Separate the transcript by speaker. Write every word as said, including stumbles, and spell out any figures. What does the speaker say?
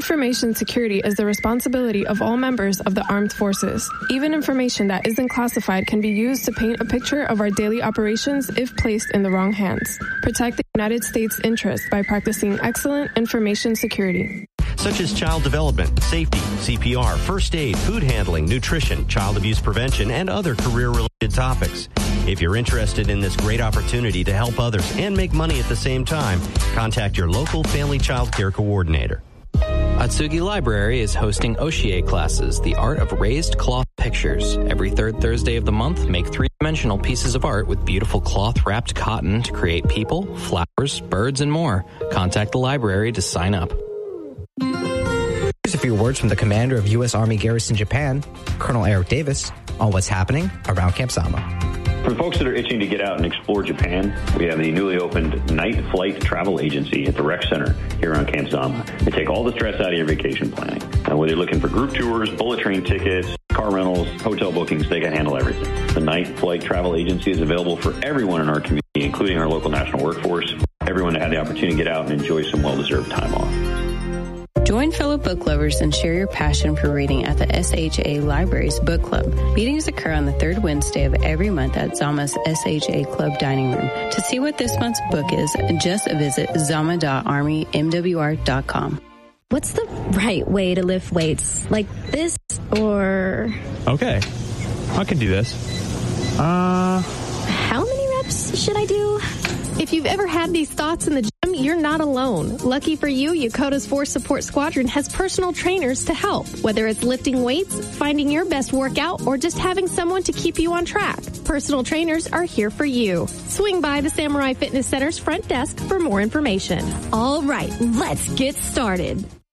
Speaker 1: Information security is the responsibility of all members of the armed forces. Even information that isn't classified can be used to paint a picture of our daily operations if placed in the wrong hands. Protect the United States interests by practicing excellent information security.
Speaker 2: Such as child development, safety, C P R, first aid, food handling, nutrition, child abuse prevention, and other career-related topics. If you're interested in this great opportunity to help others and make money at the same time, contact your local family child care coordinator.
Speaker 3: Atsugi Library is hosting Oshie classes, the art of raised cloth pictures. Every third Thursday of the month, make three-dimensional pieces of art with beautiful cloth-wrapped cotton to create people, flowers, birds, and more. Contact the library to sign up.
Speaker 4: Here's a few words from the commander of U S Army Garrison Japan, Colonel Eric Davis, on what's happening around Camp Zama.
Speaker 5: For folks that are itching to get out and explore Japan, we have the newly opened Night Flight Travel Agency at the Rec Center here on Camp Zama. They take all the stress out of your vacation planning. And whether you're looking for group tours, bullet train tickets, car rentals, hotel bookings, they can handle everything. The Night Flight Travel Agency is available for everyone in our community, including our local national workforce. Everyone to have the opportunity to get out and enjoy some well-deserved time off.
Speaker 6: Join fellow book lovers and share your passion for reading at the S H A Libraries Book Club. Meetings occur on the third Wednesday of every month at Zama's S H A Club Dining Room. To see what this month's book is, just visit zama dot army m w r dot com.
Speaker 7: What's the right way to lift weights? Like this or...
Speaker 8: Okay, I can do this. Uh...
Speaker 7: How many reps should I do?
Speaker 9: If you've ever had these thoughts in the gym, you're not alone. Lucky for you, Yokota's Force Support Squadron has personal trainers to help. Whether it's lifting weights, finding your best workout, or just having someone to keep you on track, personal trainers are here for you. Swing by the Samurai Fitness Center's front desk for more information.
Speaker 7: All right, let's get started.